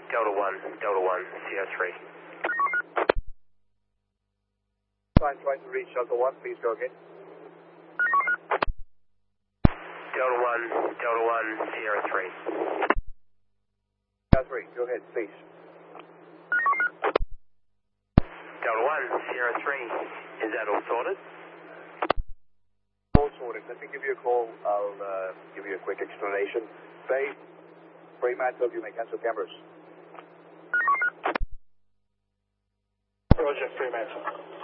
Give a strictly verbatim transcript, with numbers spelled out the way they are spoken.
Delta one, Delta one, Sierra three. Trying, trying to reach Delta one, please go again. Delta one, Delta one, Sierra three. Sierra three, go ahead, please. Delta one, Sierra three, is that all sorted? All sorted. Let me give you a call. I'll uh, give you a quick explanation. Bay, Fremantle, you may cancel cameras. Roger, Fremantle.